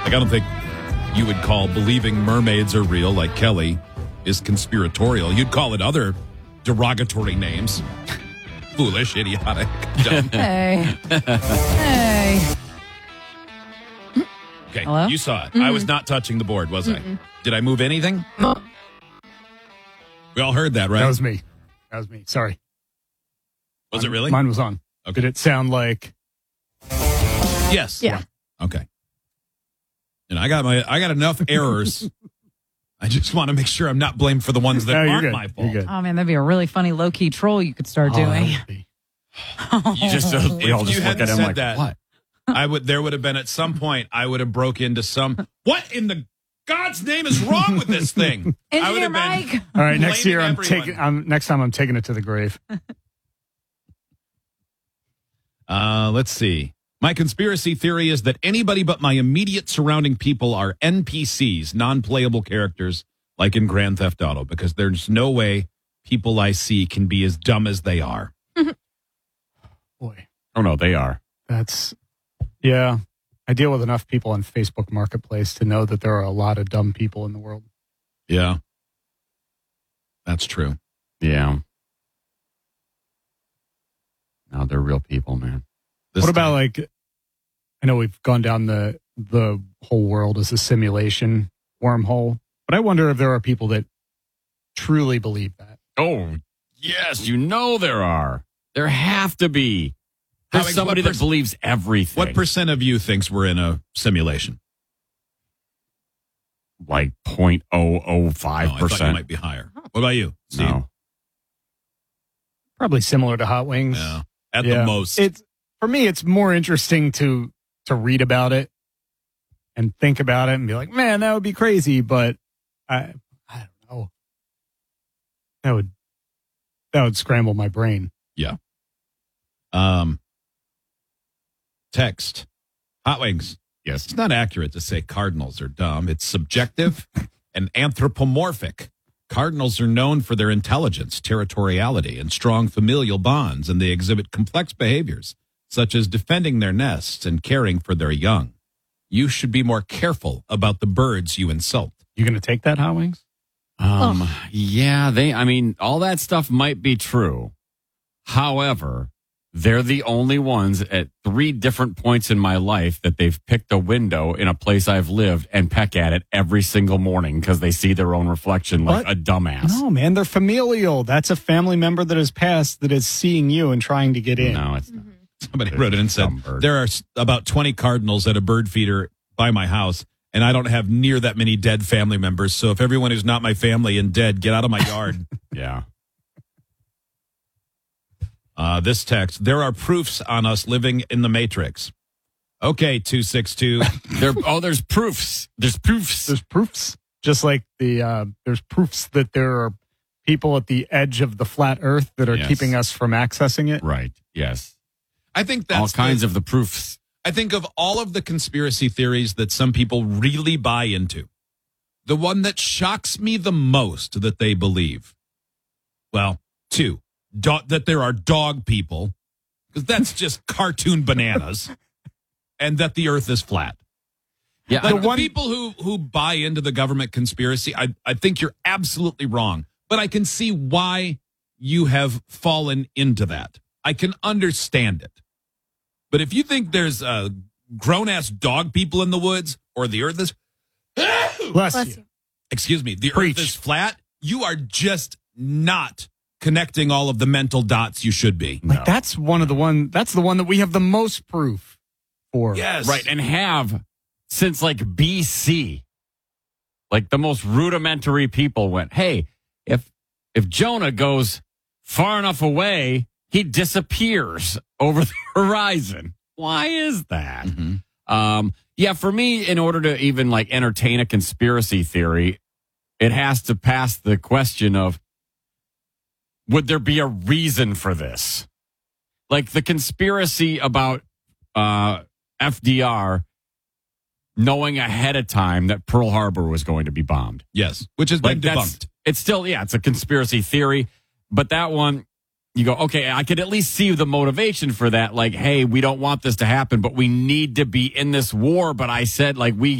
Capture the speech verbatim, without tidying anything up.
Like, I don't think you would call believing mermaids are real, like Kelly, is conspiratorial. You'd call it other derogatory names. Foolish, idiotic, dumb. Hey. Hey. Okay, Hello? you saw it. Mm-hmm. I was not touching the board, was Mm-mm. I? Did I move anything? No. We all heard that, right? That was me. That was me. Sorry. Was mine, it really? Mine was on. Okay. Did it sound like? Yes. Yeah. Okay. And I got my I got enough errors. I just want to make sure I'm not blamed for the ones that no, aren't good. my fault. Oh man, that'd be a really funny low key troll you could start oh, doing. You just uh, they all just look at him like that, what? I would. There would have been at some point. I would have broke into some. What in the God's name is wrong with this thing? I would Engineer have Mike. been. All right, next year I'm everyone. taking. I'm next time I'm taking it to the grave. Uh, let's see. My conspiracy theory is that anybody but my immediate surrounding people are N P Cs, non-playable characters, like in Grand Theft Auto, because there's no way people I see can be as dumb as they are. Boy. Oh, no, they are. That's, yeah. I deal with enough people on Facebook Marketplace to know that there are a lot of dumb people in the world. Yeah. That's true. Yeah. No, they're real people, man. This what about time. like, I know we've gone down the the whole world as a simulation wormhole, but I wonder if there are people that truly believe that. Oh, yes, you know there are. There have to be. There's How- somebody what that per- believes everything. What percent of you thinks we're in a simulation? Like zero point zero zero Oh, five I thought you percent. might be higher. What about you, Steve? No. Probably similar to Hot Wings. Yeah. At Yeah. the most. It's for me, it's more interesting to to read about it and think about it and be like, man, that would be crazy. But I I don't know. That would that would scramble my brain. Yeah. Um. Text. Hot Wings. Yes. It's not accurate to say cardinals are dumb. It's subjective and anthropomorphic. Cardinals are known for their intelligence, territoriality, and strong familial bonds, and they exhibit complex behaviors, such as defending their nests and caring for their young. You should be more careful about the birds you insult. You going to take that, Hot Wings? Um, yeah, they, I mean, all that stuff might be true. However, they're the only ones at three different points in my life that they've picked a window in a place I've lived and peck at it every single morning because they see their own reflection like What? a dumbass. No, man, they're familial. That's a family member that has passed that is seeing you and trying to get in. No, it's not. Somebody wrote it and said, Dumb bird. there are s- about twenty cardinals at a bird feeder by my house, and I don't have near that many dead family members. So if everyone who's not my family and dead, get out of my yard. Yeah. Uh, this text, there are proofs on us living in the Matrix. Okay, two six two. There, oh, there's proofs. There's proofs. There's proofs, just like the uh, there's proofs that there are people at the edge of the flat Earth that are Yes. keeping us from accessing it. Right. Yes. I think that's all kinds the, of the proofs. I think of all of the conspiracy theories that some people really buy into, the one that shocks me the most that they believe. Well, two, do- that there are dog people, because that's just cartoon bananas, and that the earth is flat. Yeah. Like I- the, one- people who, who buy into the government conspiracy, I, I think you're absolutely wrong. But I can see why you have fallen into that. I can understand it. But if you think there's uh, grown-ass dog people in the woods, or the earth is, Bless, Bless you. you. excuse me, the Preach. earth is flat, you are just not connecting all of the mental dots you should be. Like No. that's one of the one. That's the one that we have the most proof for. Yes. Right. And have since like B C. Like the most rudimentary people went, hey, if if Jonah goes far enough away, he disappears over the horizon. Why is that? Mhm. Um, yeah, for me, in order to even like entertain a conspiracy theory, it has to pass the question of, would there be a reason for this? Like the conspiracy about uh, F D R knowing ahead of time that Pearl Harbor was going to be bombed. Yes, which has Like been that's, debunked. it's still, yeah, it's a conspiracy theory. But that one, you go, okay, I could at least see the motivation for that. Like, hey, we don't want this to happen, but we need to be in this war. But I said, like, we